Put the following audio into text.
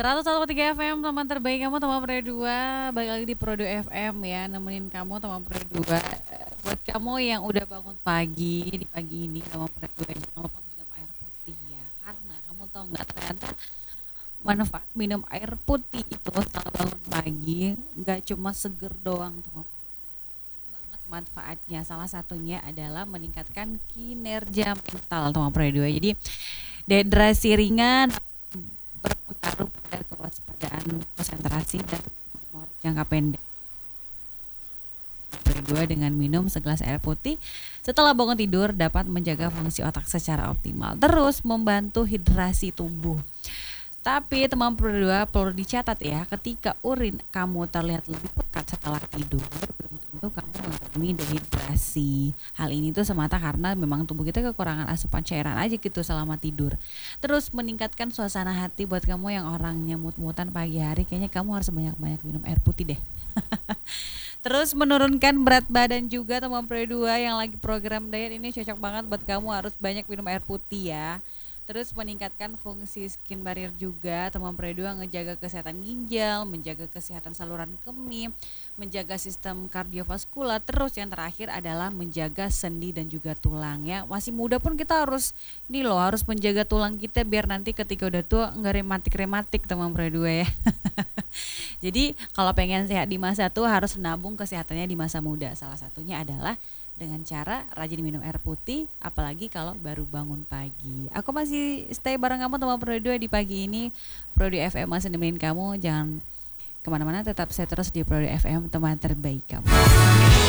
101,3 FM teman terbaik kamu teman Pro 2. Balik lagi di Pro 2 FM ya, nemenin kamu teman Pro 2. Buat kamu yang udah bangun pagi di pagi ini teman Pro 2, jangan lupa minum air putih ya. Karena kamu tahu nggak, ternyata manfaat minum air putih itu setelah bangun pagi nggak cuma seger doang teman, banget manfaatnya. Salah satunya adalah meningkatkan kinerja mental teman Pro 2. Jadi dehidrasi ringan berpengaruh pada kewaspadaan, konsentrasi dan memori jangka pendek. Kedua, dengan minum segelas air putih setelah bangun tidur dapat menjaga fungsi otak secara optimal, terus membantu hidrasi tubuh. Tapi teman berdua perlu dicatat ya, ketika urin kamu terlihat lebih pekat setelah tidur, belum tentu kamu mengalami dehidrasi. Hal ini tuh semata karena memang tubuh kita kekurangan asupan cairan aja gitu selama tidur. Terus meningkatkan suasana hati buat kamu yang orangnya mut-mutan pagi hari, kayaknya kamu harus banyak-banyak minum air putih deh. Terus menurunkan berat badan juga teman Pro 2 yang lagi program diet, ini cocok banget buat kamu, harus banyak minum air putih ya. Terus meningkatkan fungsi skin barrier juga teman Pro 2, ngejaga kesehatan ginjal, menjaga kesehatan saluran kemih, menjaga sistem kardiovaskular. Terus yang terakhir adalah menjaga sendi dan juga tulang ya. Masih muda pun kita harus nih loh, harus menjaga tulang kita biar nanti ketika udah tua nggak rematik-rematik teman Pro 2 ya. Jadi kalau pengen sehat di masa tua harus nabung kesehatannya di masa muda. Salah satunya adalah dengan cara rajin minum air putih, apalagi kalau baru bangun pagi. Aku masih stay bareng kamu teman Pro 2 di pagi ini. Pro 2 FM masih nemenin kamu, jangan kemana-mana, tetap stay terus di Pro 2 FM, teman terbaik kamu.